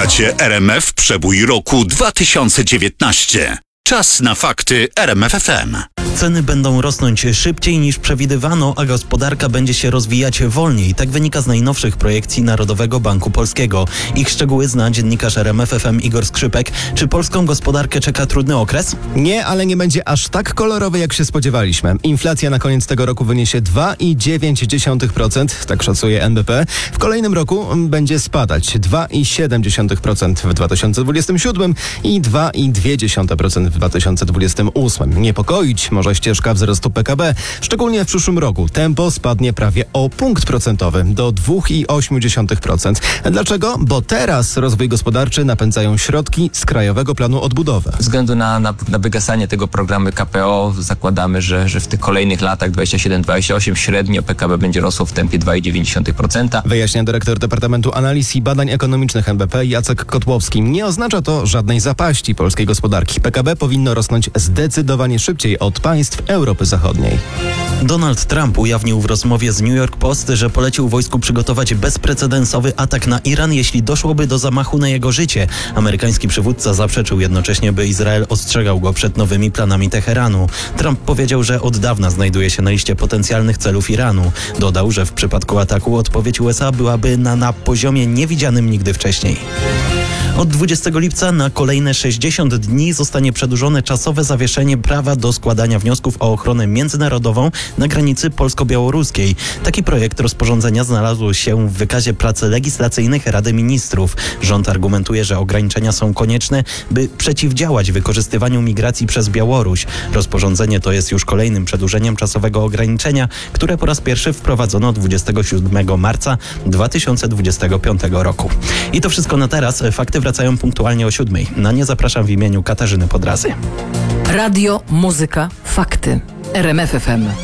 Słuchacie RMF Przebój roku 2019. Czas na fakty RMF FM. Ceny będą rosnąć szybciej niż przewidywano, a gospodarka będzie się rozwijać wolniej. Tak wynika z najnowszych projekcji Narodowego Banku Polskiego. Ich szczegóły zna dziennikarz RMF FM Igor Skrzypek. Czy polską gospodarkę czeka trudny okres? Nie, ale nie będzie aż tak kolorowy, jak się spodziewaliśmy. Inflacja na koniec tego roku wyniesie 2,9%, tak szacuje NBP. W kolejnym roku będzie spadać 2,7% w 2027 i 2,2% w 2028. Niepokoić może ścieżka wzrostu PKB. Szczególnie w przyszłym roku tempo spadnie prawie o punkt procentowy do 2,8%. Dlaczego? Bo teraz rozwój gospodarczy napędzają środki z Krajowego Planu Odbudowy. Ze względu na wygasanie tego programu KPO zakładamy, że w tych kolejnych latach 27-28 średnio PKB będzie rosło w tempie 2,9%. Wyjaśnia dyrektor Departamentu Analiz i Badań Ekonomicznych NBP Jacek Kotłowski. Nie oznacza to żadnej zapaści polskiej gospodarki. PKB powinno rosnąć zdecydowanie szybciej od państw Europy Zachodniej. Donald Trump ujawnił w rozmowie z New York Post, że polecił wojsku przygotować bezprecedensowy atak na Iran, jeśli doszłoby do zamachu na jego życie. Amerykański przywódca zaprzeczył jednocześnie, by Izrael ostrzegał go przed nowymi planami Teheranu. Trump powiedział, że od dawna znajduje się na liście potencjalnych celów Iranu. Dodał, że w przypadku ataku odpowiedź USA byłaby na poziomie niewidzianym nigdy wcześniej. Od 20 lipca na kolejne 60 dni zostanie przedłużone czasowe zawieszenie prawa do składania wniosków o ochronę międzynarodową na granicy polsko-białoruskiej. Taki projekt rozporządzenia znalazł się w wykazie prac legislacyjnych Rady Ministrów. Rząd argumentuje, że ograniczenia są konieczne, by przeciwdziałać wykorzystywaniu migracji przez Białoruś. Rozporządzenie to jest już kolejnym przedłużeniem czasowego ograniczenia, które po raz pierwszy wprowadzono 27 marca 2025 roku. I to wszystko na teraz. Fakty wracają punktualnie o 7:00. Na nie zapraszam w imieniu Katarzyny Podrazy. Radio, muzyka, fakty. RMF FM.